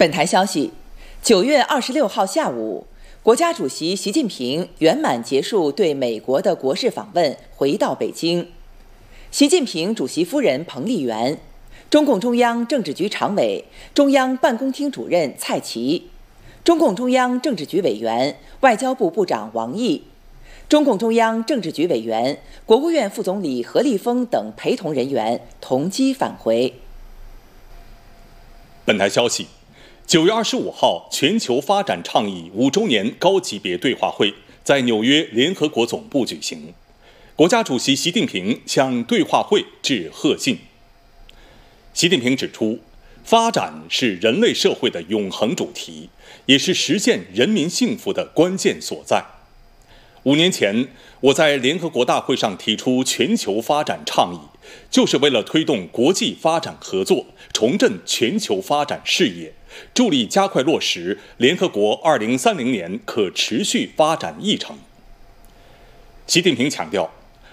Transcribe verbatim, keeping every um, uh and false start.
本台消息，九月二十六号下午，国家主席习近平圆满结束对美国的国事访问，回到北京。习近平主席夫人彭丽媛、中共中央政治局常委、中央办公厅主任蔡奇、中共中央政治局委员、外交部部长王毅、中共中央政治局委员、国务院副总理何立峰等陪同人员同机返回。 本台消息，九月二十五号，全球发展倡议五周年高级别对话会在纽约联合国总部举行。国家主席习近平向对话会致贺信。习近平指出，发展是人类社会的永恒主题，也是实现人民幸福的关键所在。五年前，我在联合国大会上提出全球发展倡议，就是为了推动国际发展合作，重振全球发展事业，助力加快落实联合国二零三零年可持续发展议程。习近平强调，